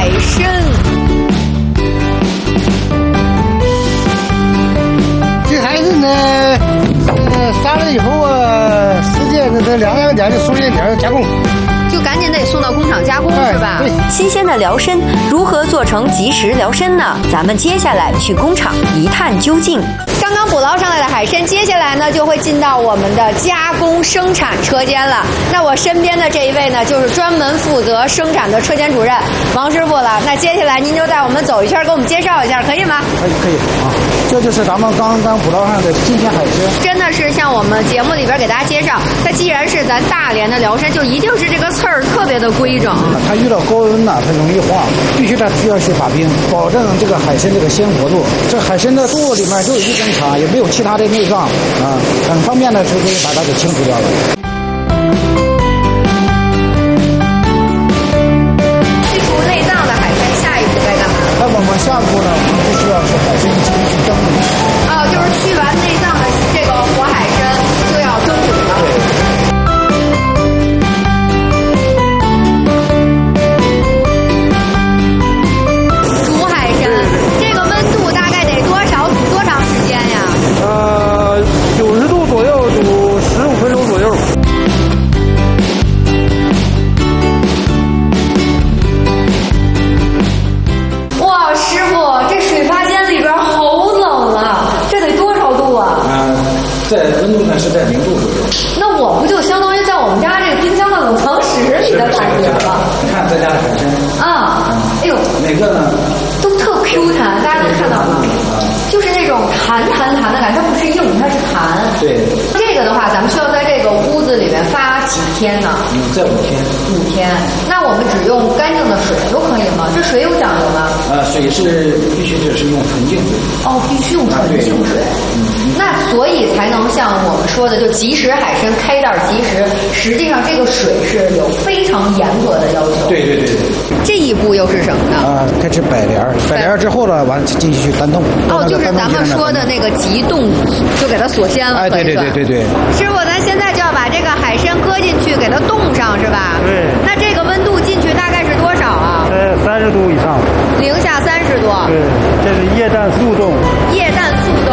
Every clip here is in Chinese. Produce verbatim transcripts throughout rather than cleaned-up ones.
参。 这孩子呢，呃，杀了以后啊，时间呢，这两两点就送进点加工。 就赶紧得送到工厂加工是吧？ 对， 新鲜的辽参如何做成即食辽参呢？咱们接下来去工厂一探究竟。 刚刚捕捞上来的海参，接下来呢就会进到我们的加工生产车间了。那我身边的这一位呢，就是专门负责生产的车间主任王师傅了。那接下来您就带我们走一圈，给我们介绍一下，可以吗？ 可以可以啊，这就是咱们刚刚捕捞上的新鲜海参。 真的是像我们节目里边给大家介绍，它既然是咱大连的辽参，就一定是这个刺儿特别的规整。 它遇到高温呐，它容易化，必须它需要去把冰，保证这个海参这个鲜活度。这海参的肚子里面就有一根肠，也没有其他的内脏啊，很方便的就可以把它给清除掉了。 去除内脏的海参，下一步该干嘛？ 那我们下一步呢，我们就需要是海参进行去蒸煮。 哦，就是去完内脏的这个活海参就要蒸煮了。煮海参，这个温度大概得多少？煮多长时间呀？ 呃，九十度左右，煮十五分钟左右。 哇，师傅，这水发间里边好冷啊！这得多少度啊？ 啊、呃，在温度呢是在零度左右。 那我不就相当于在我们家这个冰箱的冷藏室里的感觉吗？ 你看咱家的海参啊，哎呦， 每个呢都特 Q 弹，大家能看到吗？就是那种弹弹弹的感觉，它不是硬，它是弹。 对。 这个的话，咱们需要在这个屋子里面发几天呢？ 嗯，在五天。 五天。那我们只用干净的水就可以吗？这水有讲究吗？ 呃，水是必须得是用纯净水。 哦，必须用纯净水。嗯。那所以才能像我们说的，就即食海参开袋即食。实际上，这个水是有非常严格的要求。 对对对对。 这一步又是什么呢？ 啊、呃，开始摆帘儿，摆帘儿之后呢，完继续去单冻。 哦，就是咱们说的那个急冻，就给它锁鲜了。 哎，对对对对对。 师傅，咱现在就要把这个海参搁进去，给它冻上，是吧？ 对。 那这个温度进去大概是多少啊？ 呃，三十度以上。 零下三十度。 对，这是液氮速冻。 液氮速冻。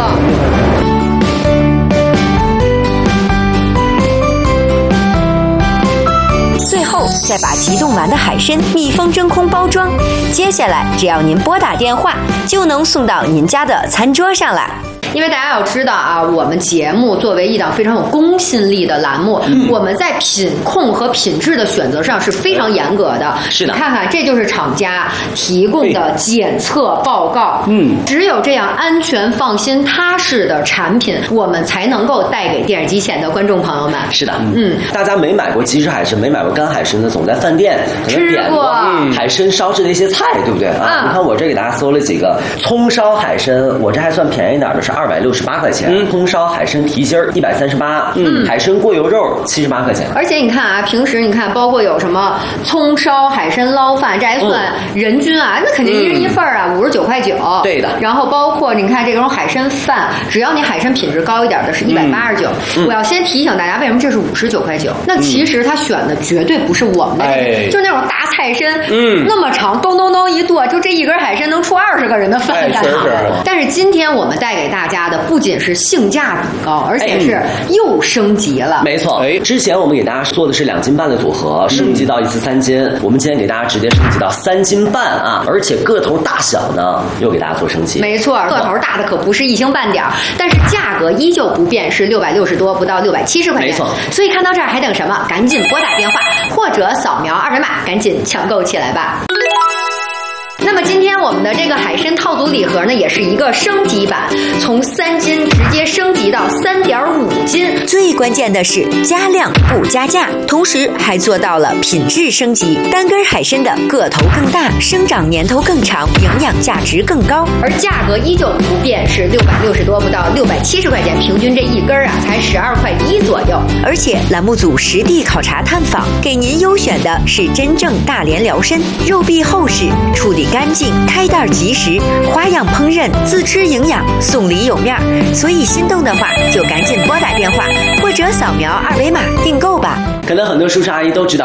最后再把急冻完的海参密封真空包装，接下来只要您拨打电话，就能送到您家的餐桌上来。 因为大家要知道啊，我们节目作为一档非常有公信力的栏目，嗯、我们在品控和品质的选择上是非常严格的。 是的， 你看看，这就是厂家提供的检测报告。 嗯， 只有这样安全、放心、踏实的产品，我们才能够带给电视机前的观众朋友们。 是的， 嗯， 大家没买过即食海参，没买过干海参的，总在饭店可能点过海参烧制的一些菜，对不对啊？ 嗯、 你看我这给大家搜了几个葱烧海参，我这还算便宜点的，是二百六十八块钱。嗯，葱烧海参提心儿一百三十八，嗯，海参过油肉七十八块钱。 而且你看啊，平时你看，包括有什么葱烧海参捞饭，这还算人均啊，嗯、那肯定一人一份啊，五十九块九。 对的。 然后包括你看这种海参饭，只要你海参品质高一点的是一百八十九。我要先提醒大家，为什么这是五十九块九？那其实他选的绝对不是我们的， 哎、 就那种大菜参， 嗯， 那么长，咚咚咚一剁，就这一根海参能出二十个人的饭干好。 哎、 但是今天我们带给大家的不仅是性价比高，而且是又升级了。 没错，哎，之前我们给大家做的是两斤半的组合，升级到一次三斤。我们今天给大家直接升级到三斤半啊，而且个头大小呢又给大家做升级。 没错，个头大的可不是一星半点，但是价格依旧不变，是六百六十多，不到六百七十块钱。 没错， 所以看到这儿还等什么？赶紧拨打电话或者扫描二维码，赶紧抢购起来吧。那么今天我们的这个海参套组礼盒呢，也是一个升级版，从三斤直接升级到三点五斤。 最关键的是加量不加价，同时还做到了品质升级。单根海参的个头更大，生长年头更长，营养价值更高， 而价格依旧不变，是六百六十多不到六百七十块钱，平均这一根啊才十二块一左右。 而且栏目组实地考察探访，给您优选的是真正大连辽参，肉壁厚实，处理干净，开袋即食，花样烹饪，自吃营养，送礼有面。所以心动的话，就赶紧拨打电话或者扫描二维码订购吧。 可能很多叔叔阿姨都知道